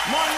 Mon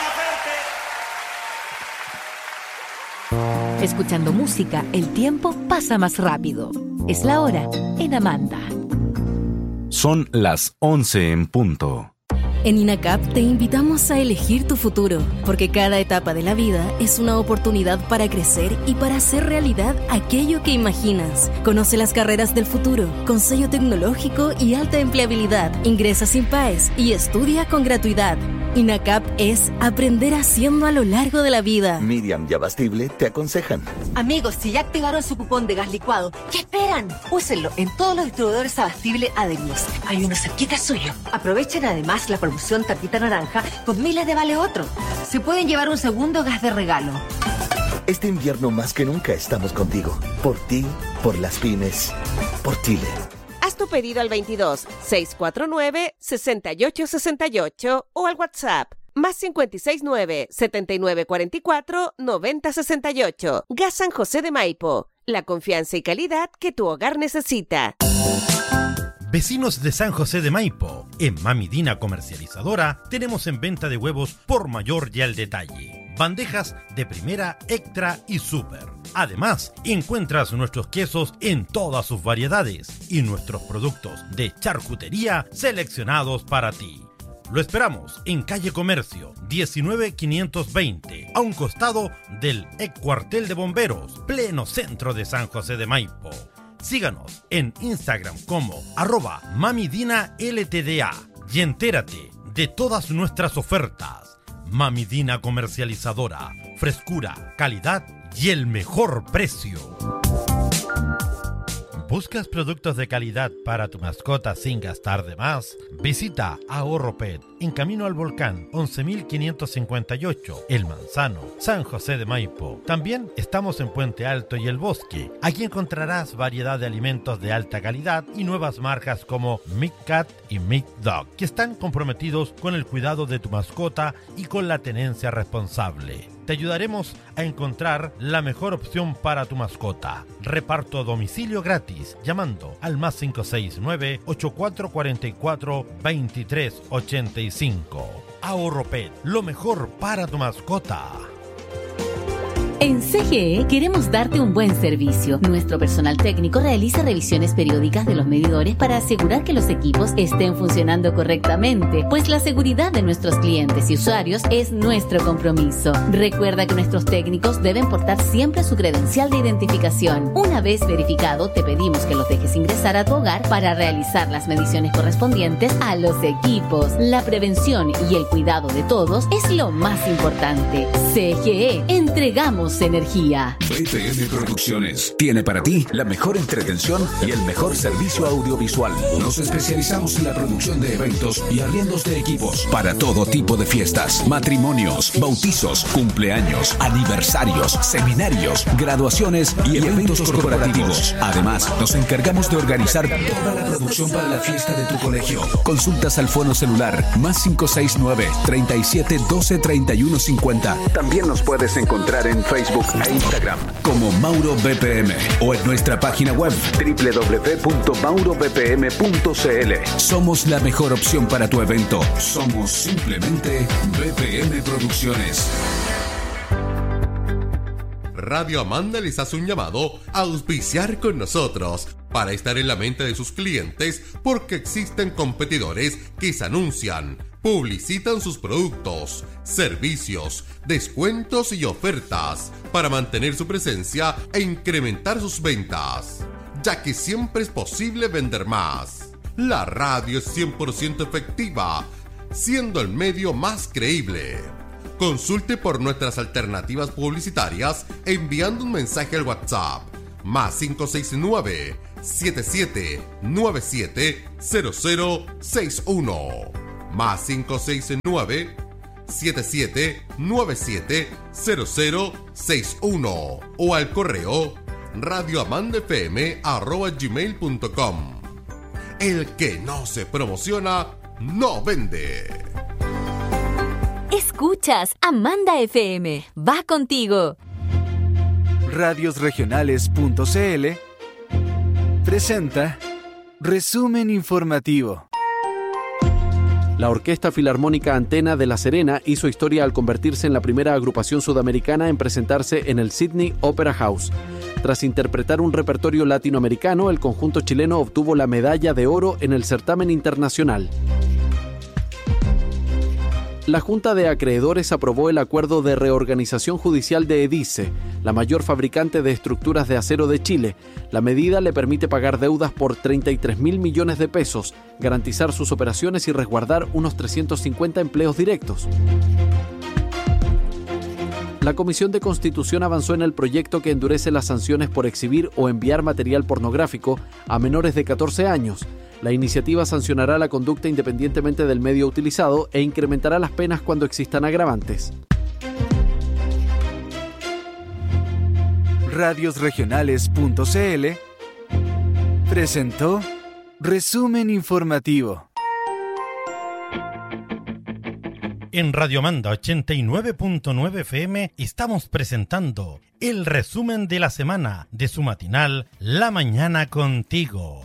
Laferte. Escuchando música, el tiempo pasa más rápido. Es la hora en Amanda. Son las 11 en punto. En INACAP te invitamos a elegir tu futuro, porque cada etapa de la vida es una oportunidad para crecer y para hacer realidad aquello que imaginas. Conoce las carreras del futuro, con sello tecnológico y alta empleabilidad. Ingresa sin PAES y estudia con gratuidad. INACAP es aprender haciendo a lo largo de la vida. Miriam y Abastible te aconsejan. Amigos, si ya activaron su cupón de gas licuado, ¿qué esperan? Úsenlo en todos los distribuidores Abastible adheridos. Hay uno cerquita suyo. Aprovechen además la promoción Tapita Naranja con miles de vale otro. Se pueden llevar un segundo gas de regalo. Este invierno más que nunca estamos contigo. Por ti, por las pymes, por Chile. Haz tu pedido al 22 649 6868 o al WhatsApp más 569 7944 9068. Gas San José de Maipo. La confianza y calidad que tu hogar necesita. Vecinos de San José de Maipo, en Mami Dina Comercializadora tenemos en venta de huevos por mayor y al detalle. Bandejas de primera, extra y super. Además, encuentras nuestros quesos en todas sus variedades y nuestros productos de charcutería seleccionados para ti. Lo esperamos en calle Comercio 19520, a un costado del ex cuartel de bomberos, pleno centro de San José de Maipo. Síganos en Instagram como @mamidinaltda y entérate de todas nuestras ofertas. Mami Dina Comercializadora, frescura, calidad y el mejor precio. ¿Buscas productos de calidad para tu mascota sin gastar de más? Visita Ahorro Pet en Camino al Volcán 11.558, El Manzano, San José de Maipo. También estamos en Puente Alto y El Bosque. Aquí encontrarás variedad de alimentos de alta calidad y nuevas marcas como Mick Cat y Mick Dog, que están comprometidos con el cuidado de tu mascota y con la tenencia responsable. Te ayudaremos a encontrar la mejor opción para tu mascota. Reparto a domicilio gratis llamando al más 569-8444-2385. Ahorro Pet, lo mejor para tu mascota. En CGE queremos darte un buen servicio. Nuestro personal técnico realiza revisiones periódicas de los medidores para asegurar que los equipos estén funcionando correctamente, pues la seguridad de nuestros clientes y usuarios es nuestro compromiso. Recuerda que nuestros técnicos deben portar siempre su credencial de identificación. Una vez verificado, te pedimos que los dejes ingresar a tu hogar para realizar las mediciones correspondientes a los equipos. La prevención y el cuidado de todos es lo más importante. CGE, entregamos energía. BPM Producciones tiene para ti la mejor entretención y el mejor servicio audiovisual. Nos especializamos en la producción de eventos y arriendos de equipos para todo tipo de fiestas, matrimonios, bautizos, cumpleaños, aniversarios, seminarios, graduaciones y eventos corporativos. Además, nos encargamos de organizar toda la producción para la fiesta de tu colegio. Consultas al fono celular más 569 37 12 31 50. También nos puedes encontrar en Facebook e Instagram como Mauro BPM o en nuestra página web www.maurobpm.cl. Somos la mejor opción para tu evento. Somos simplemente BPM Producciones. Radio Amanda les hace un llamado a auspiciar con nosotros para estar en la mente de sus clientes, porque existen competidores que se anuncian, publicitan sus productos, servicios, descuentos y ofertas para mantener su presencia e incrementar sus ventas, ya que siempre es posible vender más. La radio es 100% efectiva, siendo el medio más creíble. Consulte por nuestras alternativas publicitarias enviando un mensaje al WhatsApp más 569 7797 0061 más 569 7797 0061 o al correo radioamandafm@gmail.com. El que no se promociona no vende. Escuchas Amanda FM. Va contigo. Radiosregionales.cl presenta Resumen Informativo. La Orquesta Filarmónica Antena de La Serena hizo historia al convertirse en la primera agrupación sudamericana en presentarse en el Sydney Opera House. Tras interpretar un repertorio latinoamericano, el conjunto chileno obtuvo la medalla de oro en el certamen internacional. La Junta de Acreedores aprobó el acuerdo de reorganización judicial de Edice, la mayor fabricante de estructuras de acero de Chile. La medida le permite pagar deudas por 33.000 millones de pesos, garantizar sus operaciones y resguardar unos 350 empleos directos. La Comisión de Constitución avanzó en el proyecto que endurece las sanciones por exhibir o enviar material pornográfico a menores de 14 años. La iniciativa sancionará la conducta independientemente del medio utilizado e incrementará las penas cuando existan agravantes. Radiosregionales.cl presentó Resumen Informativo. En Radio Manda 89.9 FM estamos presentando el resumen de la semana de su matinal La Mañana Contigo.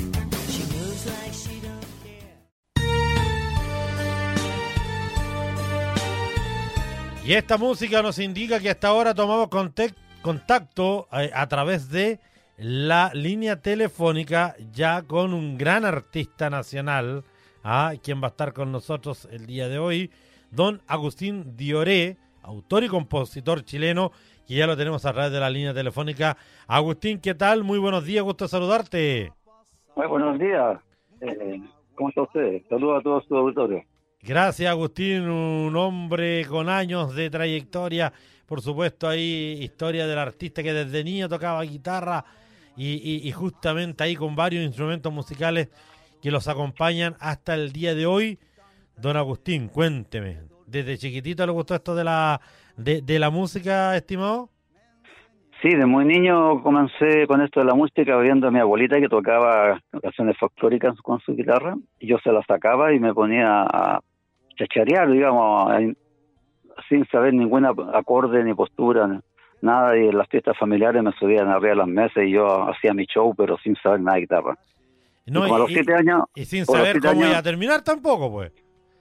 Y esta música nos indica que hasta ahora tomamos contacto a través de la línea telefónica ya con un gran artista nacional, quien va a estar con nosotros el día de hoy, don Agustín Dioré, autor y compositor chileno, que ya lo tenemos a través de la línea telefónica. Agustín, ¿qué tal? Muy buenos días, gusto saludarte. Muy buenos días. ¿Cómo está usted? Saludos a todos sus auditores. Gracias, Agustín, un hombre con años de trayectoria, por supuesto ahí historia del artista que desde niño tocaba guitarra y justamente ahí con varios instrumentos musicales que los acompañan hasta el día de hoy. Don Agustín, cuénteme, ¿desde chiquitito le gustó esto de la música, estimado? Sí, de muy niño comencé con esto de la música viendo a mi abuelita que tocaba canciones folclóricas con su guitarra, y yo se las sacaba y me ponía a chacharear, digamos, sin saber ningún acorde ni postura, nada, y en las fiestas familiares me subían arriba de las mesas y yo hacía mi show, pero sin saber nada de guitarra. No, y como a los 7 años... Y sin saber cómo iba a terminar tampoco, pues.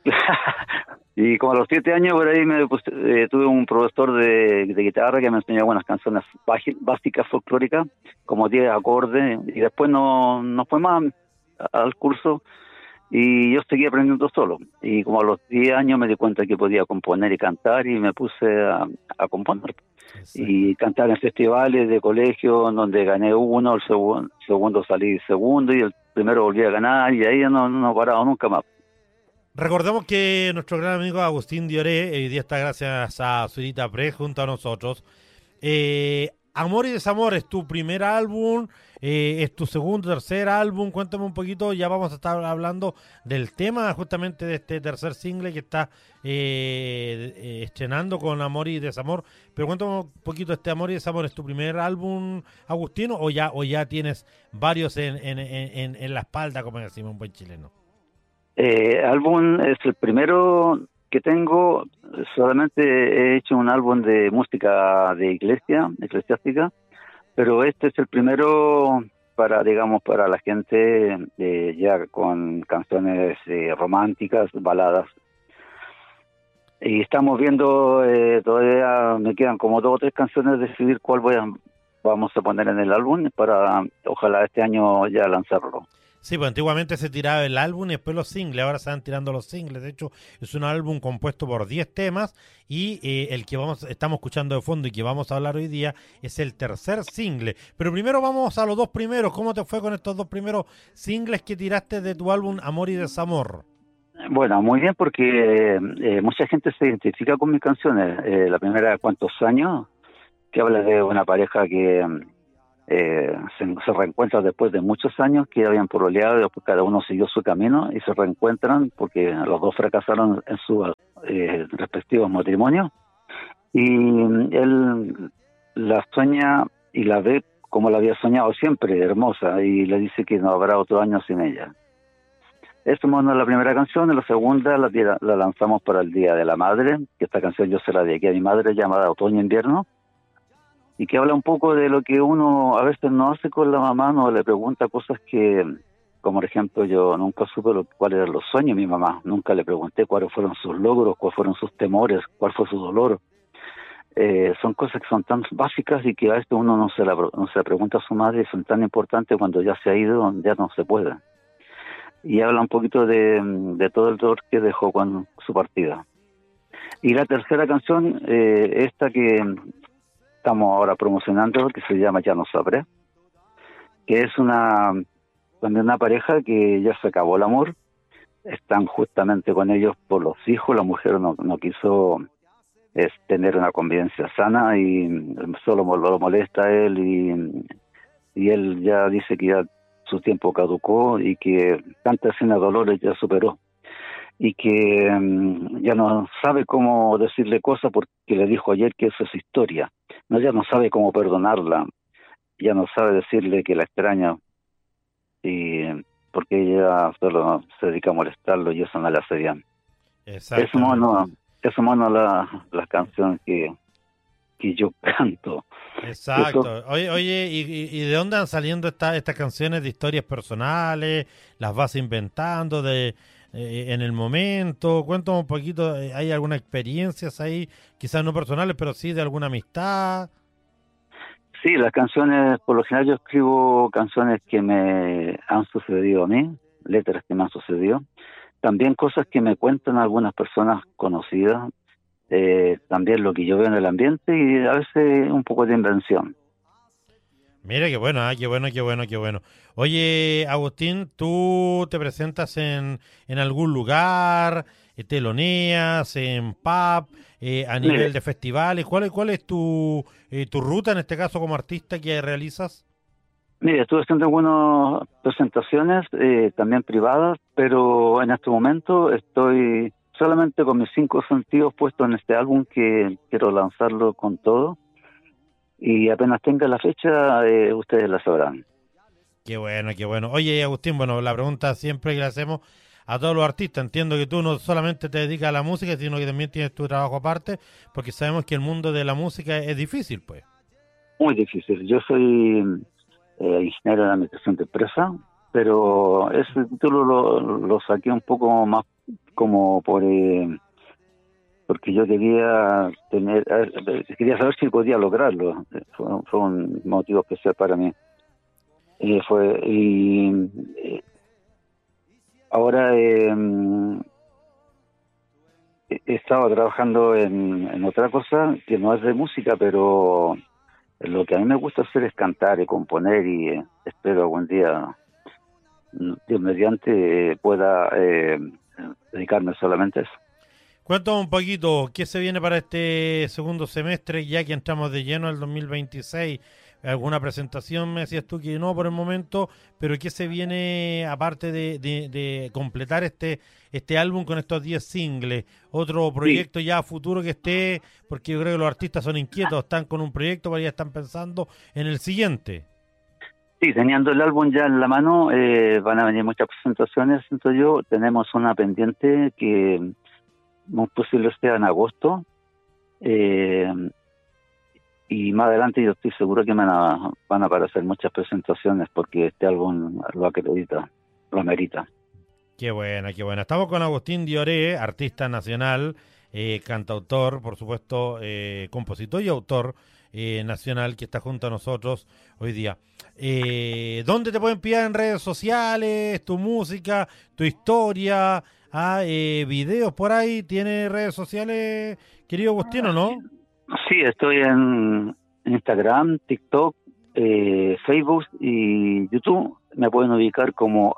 Y como a los 7 años por ahí tuve un profesor de guitarra que me enseñó buenas canciones básicas folclóricas, como 10 acordes, y después no fue más al curso, y yo seguí aprendiendo solo. Y como a los 10 años me di cuenta que podía componer y cantar, y me puse a componer. Sí. Y cantar en festivales de colegio, en donde gané uno, el segundo salí segundo, y el primero volví a ganar, y ahí no he parado nunca más. Recordemos que nuestro gran amigo Agustín Dioré hoy día está gracias a Zurita Press junto a nosotros. Amor y Desamor es tu primer álbum, es tu segundo, tercer álbum. Cuéntame un poquito, ya vamos a estar hablando del tema justamente de este tercer single que está estrenando con Amor y Desamor. Pero cuéntame un poquito, ¿este Amor y Desamor es tu primer álbum, Agustín, o ya tienes varios en la espalda, como decimos un buen chileno? Álbum es el primero que tengo. Solamente he hecho un álbum de música de eclesiástica, pero este es el primero para la gente ya con canciones románticas, baladas. Y estamos viendo, todavía me quedan como 2 o 3 canciones, decidir cuál vamos a poner en el álbum para ojalá este año ya lanzarlo. Sí, pues antiguamente se tiraba el álbum y después los singles, ahora se van tirando los singles. De hecho, es un álbum compuesto por 10 temas y el que estamos escuchando de fondo y que vamos a hablar hoy día es el tercer single. Pero primero vamos a los 2 primeros. ¿Cómo te fue con estos 2 primeros singles que tiraste de tu álbum Amor y Desamor? Bueno, muy bien, porque mucha gente se identifica con mis canciones. La primera, ¿Cuántos años?, que habla de una pareja que... se reencuentran después de muchos años que habían pololeado, y después cada uno siguió su camino y se reencuentran porque los dos fracasaron en sus respectivos matrimonios, y él la sueña y la ve como la había soñado siempre, hermosa, y le dice que no habrá otro año sin ella. Esta es la primera canción. Y la segunda la lanzamos para el Día de la Madre, que esta canción yo se la dediqué a mi madre, llamada Otoño-Invierno, y que habla un poco de lo que uno a veces no hace con la mamá, no le pregunta cosas que como por ejemplo, yo nunca supe cuáles eran los sueños de mi mamá, nunca le pregunté cuáles fueron sus logros, cuáles fueron sus temores, cuál fue su dolor. Son cosas que son tan básicas y que a veces uno no se la pregunta a su madre, y son tan importantes cuando ya se ha ido, ya no se puede. Y habla un poquito de todo el dolor que dejó con su partida. Y la tercera canción, esta que estamos ahora promocionando, que se llama Ya no sabré, que es también una pareja que ya se acabó el amor, están justamente con ellos por los hijos, la mujer no quiso tener una convivencia sana y solo lo molesta a él y él ya dice que ya su tiempo caducó y que tantas escenas de dolores ya superó y que ya no sabe cómo decirle cosas porque le dijo ayer que eso es historia. Ya no sabe cómo perdonarla, ya no sabe decirle que la extraña y porque ella solo se dedica a molestarlo y eso no le hace bien. Eso mono la canción que yo canto. Exacto. Eso. Oye, ¿y de dónde van saliendo estas canciones de historias personales? ¿Las vas inventando en el momento? Cuéntame un poquito, ¿hay algunas experiencias ahí? Quizás no personales, pero sí de alguna amistad. Sí, las canciones, por lo general yo escribo canciones que me han sucedido a mí, letras que me han sucedido. También cosas que me cuentan algunas personas conocidas, también lo que yo veo en el ambiente y a veces un poco de invención. Mira, qué bueno, qué bueno. Oye, Agustín, ¿tú te presentas en algún lugar, teloneas, en pub, a nivel de festivales? ¿Cuál es tu ruta en este caso como artista que realizas? Mira, estuve haciendo algunas presentaciones, también privadas, pero en este momento estoy solamente con mis 5 sentidos puestos en este álbum que quiero lanzarlo con todo. Y apenas tenga la fecha, ustedes la sabrán. Qué bueno. Oye, Agustín, bueno, la pregunta siempre que le hacemos a todos los artistas, entiendo que tú no solamente te dedicas a la música, sino que también tienes tu trabajo aparte, porque sabemos que el mundo de la música es difícil, pues. Muy difícil. Yo soy ingeniero de administración de empresa, pero ese título lo saqué un poco más como porque yo quería saber si podía lograrlo. Fue un motivo especial para mí. Ahora he estado trabajando en otra cosa que no es de música, pero lo que a mí me gusta hacer es cantar y componer y espero algún día, Dios mediante, pueda dedicarme solamente a eso. Cuéntame un poquito, ¿qué se viene para este segundo semestre, ya que entramos de lleno al 2026? ¿Alguna presentación? Me decías tú que no por el momento, pero ¿qué se viene aparte de completar este álbum con estos 10 singles? ¿Otro proyecto ya a futuro que esté? Porque yo creo que los artistas son inquietos, están con un proyecto, pero ya están pensando en el siguiente. Sí, teniendo el álbum ya en la mano, van a venir muchas presentaciones, siento yo. Tenemos una pendiente que muy posible sea en agosto, y más adelante yo estoy seguro que van a aparecer muchas presentaciones porque este álbum lo acredita, lo amerita. Qué buena. Estamos con Agustín Dioré, artista nacional, cantautor, por supuesto, compositor y autor nacional que está junto a nosotros hoy día. ¿Dónde te pueden pillar en redes sociales, tu música, tu historia? Videos por ahí, ¿tiene redes sociales, querido Agustín, o no? Sí, estoy en Instagram, TikTok, Facebook y YouTube. Me pueden ubicar como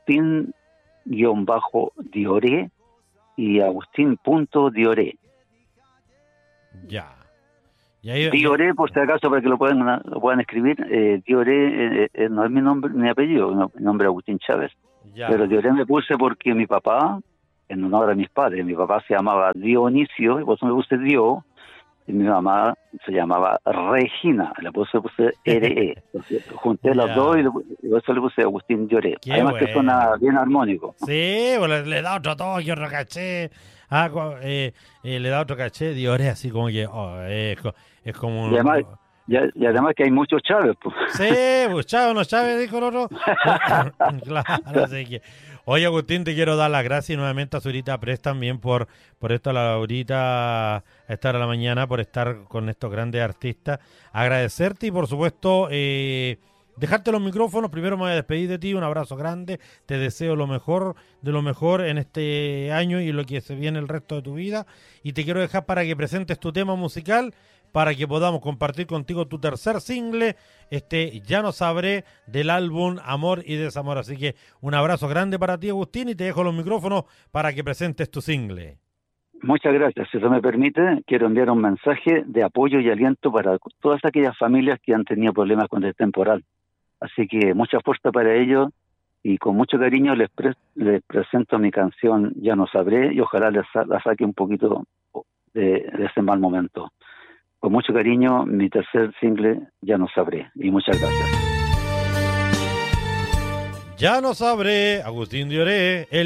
Agustín-Dioré y Agustín.Dioré. Ya. Dioré, por si acaso, para que lo puedan escribir. Dioré no es mi nombre, mi apellido, mi nombre es Agustín Chávez. Ya. Pero Dioré me puse porque mi papá, en honor a mis padres, mi papá se llamaba Dionisio, y por eso me puse Dio, y mi mamá se llamaba Regina, le puse R.E. Junté las dos y por eso le puse Agustín Dioré. Además que suena bien armónico. Sí, bueno, le da otro toque, otro caché. Le da otro caché, Dioré, así como que es como Y además que hay muchos Chávez, pues. Sí, pues Chávez, no Chávez, dijo el otro. Claro, así que... Oye, Agustín, te quiero dar las gracias nuevamente a Zurita Press también por esto, a Laurita, a esta hora de la mañana, por estar con estos grandes artistas. Agradecerte y, por supuesto, dejarte los micrófonos. Primero me voy a despedir de ti, un abrazo grande. Te deseo lo mejor de lo mejor en este año y lo que se viene el resto de tu vida. Y te quiero dejar para que presentes tu tema musical, para que podamos compartir contigo tu tercer single, Ya no sabré, del álbum Amor y Desamor. Así que un abrazo grande para ti, Agustín, y te dejo los micrófonos para que presentes tu single. Muchas gracias. Si se me permite, quiero enviar un mensaje de apoyo y aliento para todas aquellas familias que han tenido problemas con el temporal. Así que mucha fuerza para ellos y con mucho cariño les presento mi canción Ya no sabré y ojalá la saque un poquito de ese mal momento. Con mucho cariño, mi tercer single, Ya no sabré. Y muchas gracias. Ya no sabré, Agustín Dioré, el